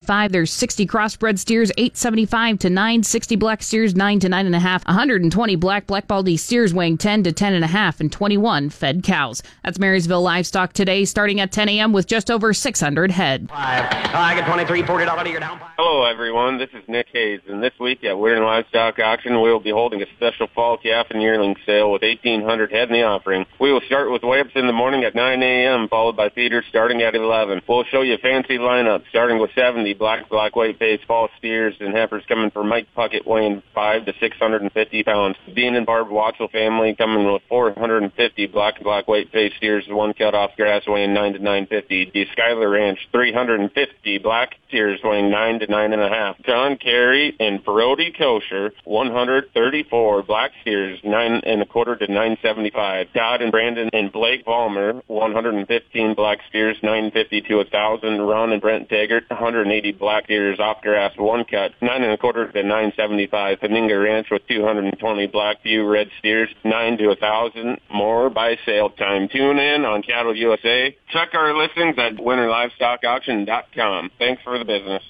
$8.75. There's 60 crossbred steers, $8.75 to $9. 60 black steers, $9 to $9.5. 120 black baldy steers weighing $10 to $10.5, and 21 fed cows. That's Marysville Livestock today, starting at 10 a.m. with just over 600 head. I get $23, $40 you're down. Hello, everyone. This is Nick Hayes, and this week at Weird Livestock Auction, we will be holding a special fall calf and yearling sale with 1,800 head in the offering. We will start with weigh-ups in the morning at 9 a.m., followed by feeders starting at 11. We'll show you a fancy lineup, starting with 70 black weight-based fall steers and heifers coming from Mike Puckett weighing 5 to 650 pounds. Dean and Barb Watchell family coming with 450 black weight-based steers, one cut off grass weighing 9 to 950. The Schuyler Ranch, 350 black steers weighing 9 to 9.5. John Carey and Brody Kosher, 134 black steers, 9.25 to 9.75. Todd and Brandon and Blake Vollmer, 115 black steers, 950 to 1,000. Ron and Brent Taggart, 180 black steers off grass, one cut, 9.25 to 9.75. Paninga Ranch with 220 black view red steers, 9 to 1,000. More by sale time. Tune in on Cattle USA. Check our listings at winterlivestockauction.com. Thanks for the business.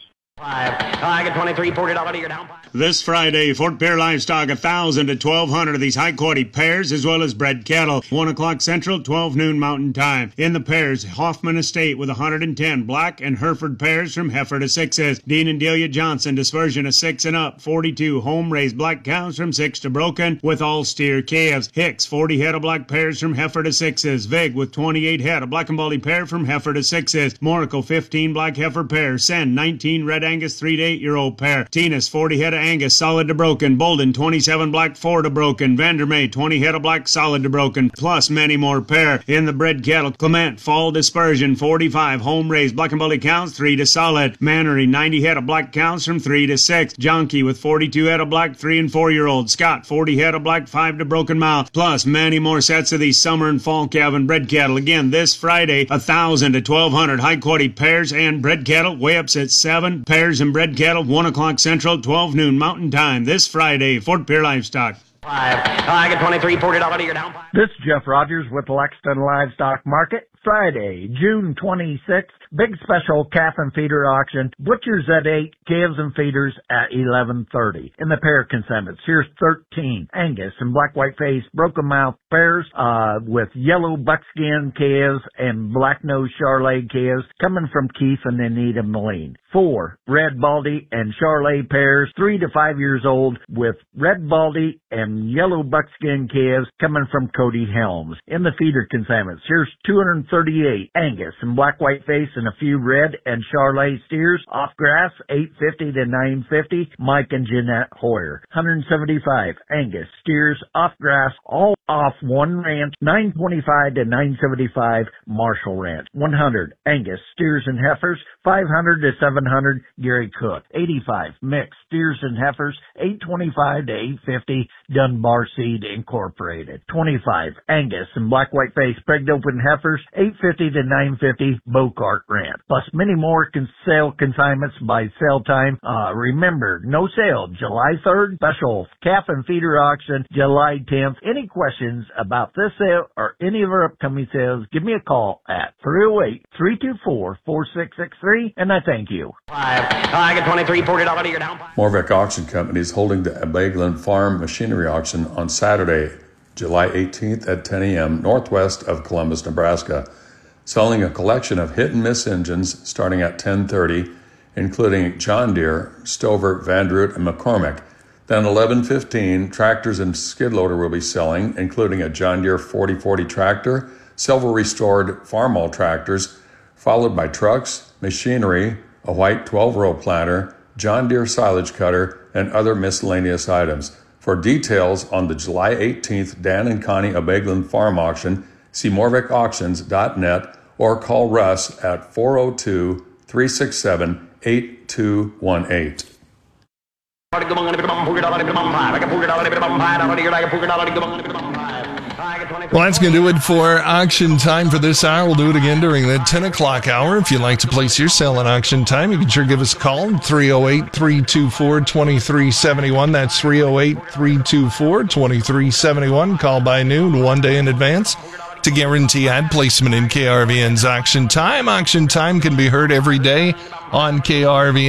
I get $23, $40 you're down. This Friday, Fort Pierre Livestock, 1,000 to 1,200 of these high-quality pairs as well as bred cattle. 1 o'clock Central, 12 noon Mountain Time. In the pairs, Hoffman Estate with 110 black and Hereford pairs from heifer to 6s. Dean and Delia Johnson, dispersion of 6 and up. 42 home-raised black cows from 6 to broken with all steer calves. Hicks, 40 head of black pairs from heifer to 6s. Vig with 28 head, a black and baldy pair from heifer to 6s. Monaco, 15 black heifer pairs. Sen, 19 red Angus 3 to 8-year-old pair. Tinas, 40 head of Angus, solid to broken. Bolden, 27 black 4 to broken. Vandermeer, 20 head of black, solid to broken. Plus many more pair. In the bred cattle, Clement, fall dispersion, 45 home-raised black and baldy cows, 3 to solid. Mannery, 90 head of black cows from 3 to 6. Jonky with 42 head of black 3 and 4-year-old. Scott, 40 head of black 5 to broken mouth. Plus many more sets of these summer and fall calf and bred cattle. Again, this Friday, 1,000 to 1,200 high-quality pairs and bred cattle. Weigh-ups at 7 pairs and bred cattle, 1 o'clock Central, 12 noon Mountain Time. This Friday, Fort Pierre Livestock. I get $23, $40 you're down. This is Jeff Rogers with Lexington Livestock Market. Friday, June 26th, big special calf and feeder auction. Butchers at 8, calves and feeders at 11:30. In the pair consignments, here's 13 Angus and black white face broken mouth pairs with yellow buckskin calves and black nose Charolais calves coming from Keith and Anita Moline. 4 red baldy and Charolais pairs, 3 to 5 years old, with red baldy and yellow buckskin calves coming from Cody Helms. In the feeder consignments, here's 238 Angus and black white face and a few red and Charolais steers off grass, 850 to 950. Mike and Jeanette Hoyer. 175 Angus steers off grass, all off one ranch, 925 to 975 Marshall Ranch. 100 Angus steers and heifers, 500 to 700 Gary Cook. 85 mixed steers and heifers, 825 to 850 Dunbar Seed Incorporated. 25 Angus and black white face pegged open heifers, 850 to 950 Bocart Ranch. Plus many more sale consignments by sale time. Remember, no sale July 3rd, special calf and feeder auction July 10th. Any questions about this sale or any of our upcoming sales, give me a call at 308-324-4663, and I thank you. I get $23, $40 you're down. Morvick Auction Company is holding the Bagland Farm Machinery Auction on Saturday, July 18th at 10 a.m. northwest of Columbus, Nebraska, selling a collection of hit-and-miss engines starting at 10:30, including John Deere, Stover, Vandroot, and McCormick. Then 11:15, tractors and skid loader will be selling, including a John Deere 4040 tractor, several restored Farmall tractors, followed by trucks, machinery, a white 12-row planter, John Deere silage cutter, and other miscellaneous items. For details on the July 18th Dan and Connie Abegland Farm Auction, see morvickauctions.net or call Russ at 402-367-8218. Well, that's going to do it for auction time for this hour. We'll do it again during the 10 o'clock hour. If you'd like to place your sale in auction time, you can sure give us a call, 308-324-2371. That's 308-324-2371. Call by noon, 1 day in advance, to guarantee ad placement in KRVN's auction time. Auction time can be heard every day on KRVN.